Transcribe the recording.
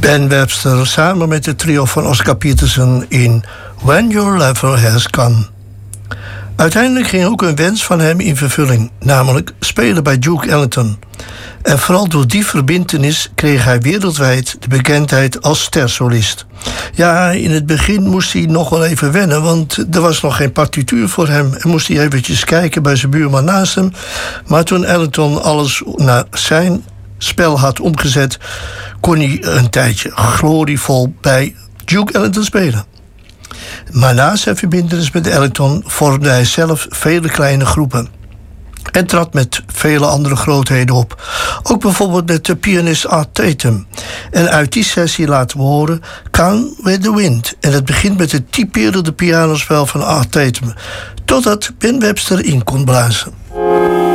Ben Webster samen met het trio van Oscar Peterson in When Your Lover Has Gone. Uiteindelijk ging ook een wens van hem in vervulling, namelijk spelen bij Duke Ellington. En vooral door die verbintenis kreeg hij wereldwijd de bekendheid als stersolist. Ja, in het begin moest hij nog wel even wennen, want er was nog geen partituur voor hem. En moest hij eventjes kijken bij zijn buurman naast hem. Maar toen Ellington alles naar zijn spel had omgezet, kon hij een tijdje glorievol bij Duke Ellington spelen. Maar na zijn verbintenis met Ellington vormde hij zelf vele kleine groepen en trad met vele andere grootheden op. Ook bijvoorbeeld met de pianist Art Tatum. En uit die sessie laten we horen Gone with the Wind. En het begint met het typerende pianospel van Art Tatum, totdat Ben Webster in kon blazen.